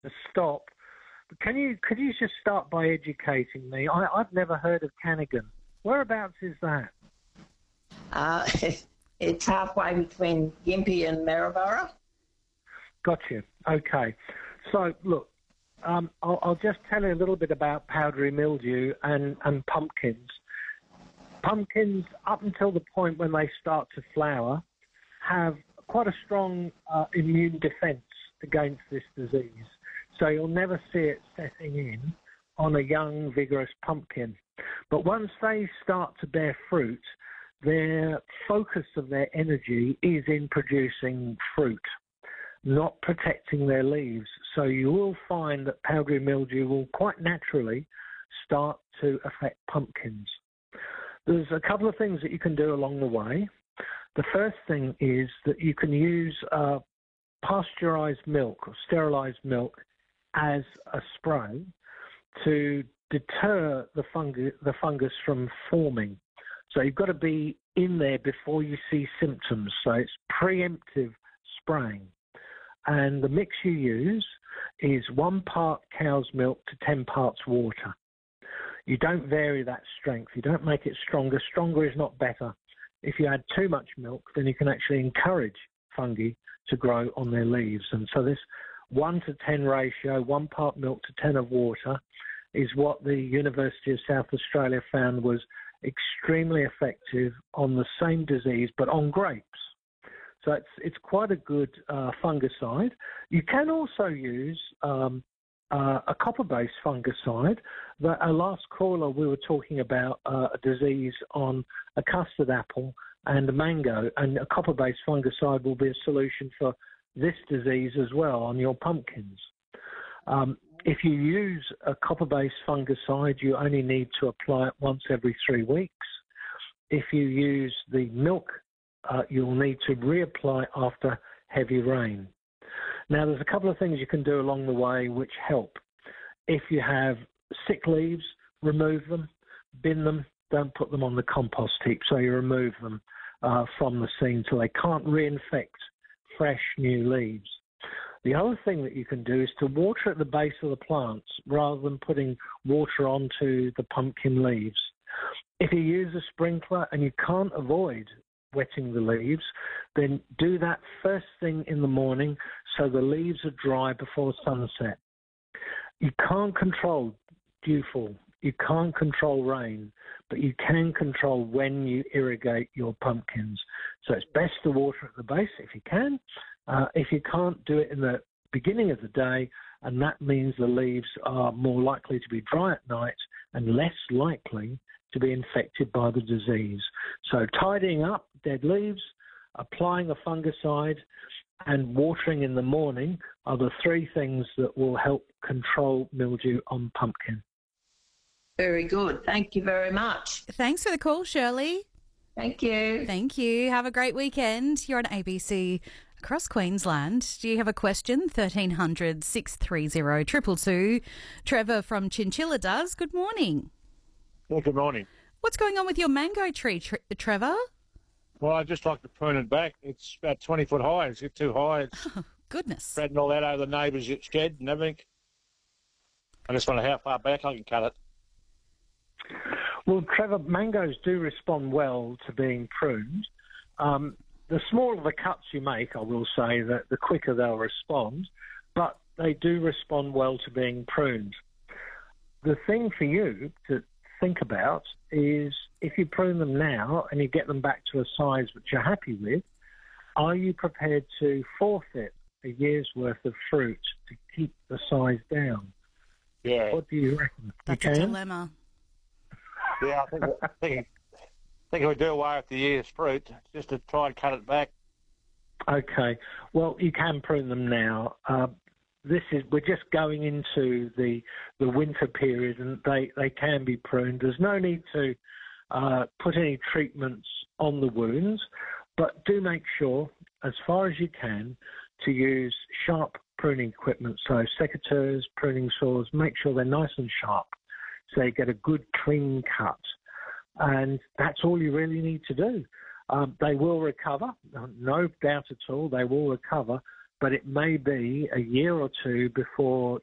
to stop. But could you just start by educating me? I've never heard of Cannigan. Whereabouts is that? It's halfway between Gympie and Maryborough. Got you. Okay. So, look, I'll just tell you a little bit about powdery mildew and pumpkins. Pumpkins, up until the point when they start to flower, have quite a strong immune defence against this disease. So you'll never see it setting in on a young, vigorous pumpkin. But once they start to bear fruit, their focus of their energy is in producing fruit, not protecting their leaves. So you will find that powdery mildew will quite naturally start to affect pumpkins. There's a couple of things that you can do along the way. The first thing is that you can use pasteurized milk or sterilized milk as a spray to deter the fungus from forming. So you've got to be in there before you see symptoms. So it's preemptive spraying. And the mix you use is 1 part cow's milk to 10 parts water. You don't vary that strength. You don't make it stronger. Stronger is not better. If you add too much milk, then you can actually encourage fungi to grow on their leaves. And so this 1 to 10 ratio, 1 part milk to 10 of water, is what the University of South Australia found was extremely effective on the same disease, but on grapes. So it's quite a good fungicide. You can also use a copper-based fungicide. Our last caller, we were talking about a disease on a custard apple and a mango, and a copper-based fungicide will be a solution for this disease as well on your pumpkins. If you use a copper-based fungicide, you only need to apply it once every 3 weeks. If you use the milk, you'll need to reapply after heavy rain. Now, there's a couple of things you can do along the way which help. If you have sick leaves, remove them, bin them, don't put them on the compost heap, so you remove them from the scene so they can't reinfect fresh new leaves. The other thing that you can do is to water at the base of the plants rather than putting water onto the pumpkin leaves. If you use a sprinkler and you can't avoid wetting the leaves, then do that first thing in the morning so the leaves are dry before sunset. You can't control dewfall, you can't control rain, but you can control when you irrigate your pumpkins. So it's best to water at the base if you can. If you can't, do it in the beginning of the day, and that means the leaves are more likely to be dry at night and less likely to be infected by the disease. So tidying up dead leaves, applying a fungicide, and watering in the morning are the 3 things that will help control mildew on pumpkin. Very good. Thank you very much. Thanks for the call, Shirley. Thank you. Thank you. Have a great weekend. You're on ABC across Queensland. Do you have a question? 1300 630 222. Trevor from Chinchilla does. Good morning. Yeah, good morning. What's going on with your mango tree, Trevor? Well, I'd just like to prune it back. It's about 20 foot high. It's too high. It's goodness. spreading all that over the neighbours' shed and everything. I just wonder how far back I can cut it. Well, Trevor, mangoes do respond well to being pruned. The smaller the cuts you make, I will say, that the quicker they'll respond, but they do respond well to being pruned. The thing for you to think about is if you prune them now and you get them back to a size which you're happy with, are you prepared to forfeit a year's worth of fruit to keep the size down? Yeah. What do you reckon? That's a dilemma. Yeah, I think we do away with the year's fruit just to try and cut it back. Okay. Well, you can prune them now. We're just going into the winter period, and they can be pruned. There's no need to put any treatments on the wounds, but do make sure, as far as you can, to use sharp pruning equipment. So secateurs, pruning saws, make sure they're nice and sharp so you get a good clean cut. And that's all you really need to do. They will recover, no doubt at all, they will recover, but it may be a year or two before